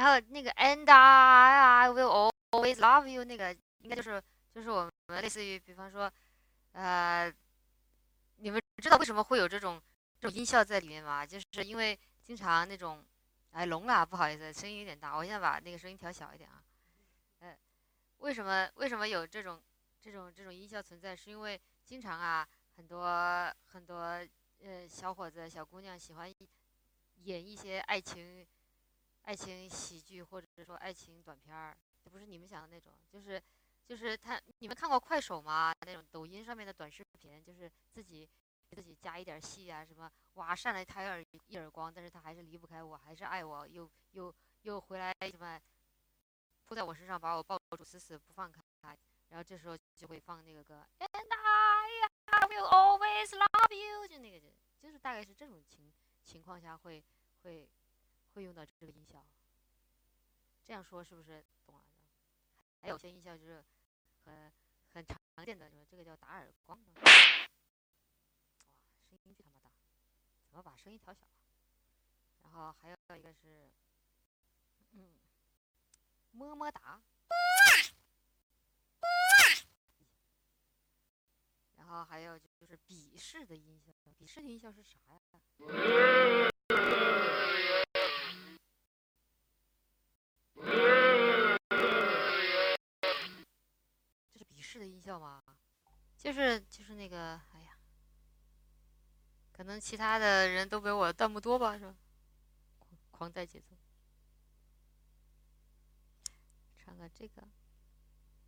后那个 and I will always love you 那个应该就是我们类似于，比方说，呃，你们知道为什么会有这种音效在里面吗？就是因为经常那种，哎，聋了，不好意思，声音有点大，我现在把那个声音调小一点啊。呃，为什么有这种音效存在？是因为经常啊，很多小伙子小姑娘喜欢演一些爱情喜剧或者说爱情短片儿，不是你们想的那种，就是你们看过快手吗？那种抖音上面的短视频，就是给自己加一点儿戏啊，什么哇扇了他一耳光，但是他还是离不开我，还是爱我，又回来什么扑在我身上，把我抱住死死不放开，然后这时候就会放那个歌，And I will always love you，就那个就是大概是这种情况下会会用到这个音效。这样说是不是懂了？还有些音效就是很常见的，这个叫打耳光。哇，声音巨他妈大，怎么把声音调小啊？然后还有一个是，嗯，么么哒。然后还有就是鄙视的音效，鄙视的音效是啥呀？这是鄙视的音效吗？就是那个，哎呀，可能其他的人都没我弹幕多吧，是吧？狂带节奏，唱个这个。